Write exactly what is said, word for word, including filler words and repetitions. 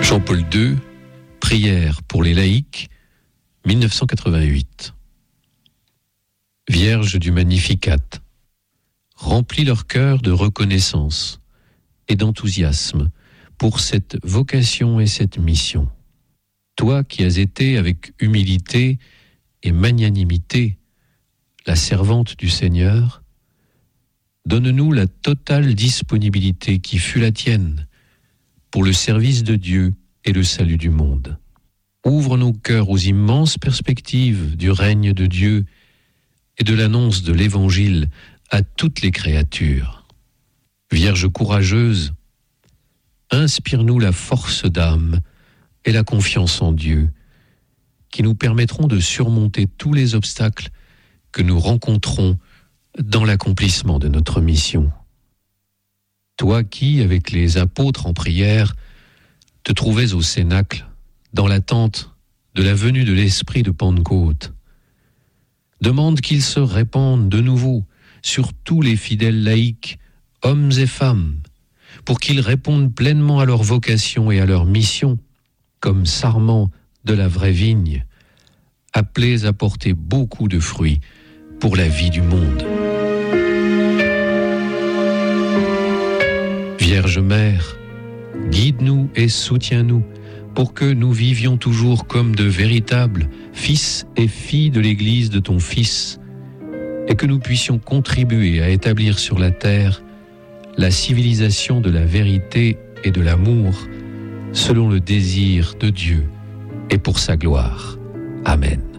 Jean-Paul deux, Prière pour les laïcs, mille neuf cent quatre-vingt-huit. Vierge du Magnificat, remplis leur cœur de reconnaissance et d'enthousiasme pour cette vocation et cette mission. Toi qui as été avec humilité et magnanimité la servante du Seigneur, donne-nous la totale disponibilité qui fut la tienne pour le service de Dieu et le salut du monde. Ouvre nos cœurs aux immenses perspectives du règne de Dieu et de l'annonce de l'Évangile à toutes les créatures. Vierge courageuse, inspire-nous la force d'âme et la confiance en Dieu, qui nous permettront de surmonter tous les obstacles que nous rencontrons dans l'accomplissement de notre mission. Toi qui, avec les apôtres en prière, te trouvais au Cénacle, dans l'attente de la venue de l'Esprit de Pentecôte, demande qu'il se répande de nouveau sur tous les fidèles laïcs, hommes et femmes, pour qu'ils répondent pleinement à leur vocation et à leur mission, comme sarments de la vraie vigne, appelés à porter beaucoup de fruits pour la vie du monde. Vierge Mère, guide-nous et soutiens-nous pour que nous vivions toujours comme de véritables fils et filles de l'Église de ton Fils et que nous puissions contribuer à établir sur la terre la civilisation de la vérité et de l'amour selon le désir de Dieu et pour sa gloire. Amen.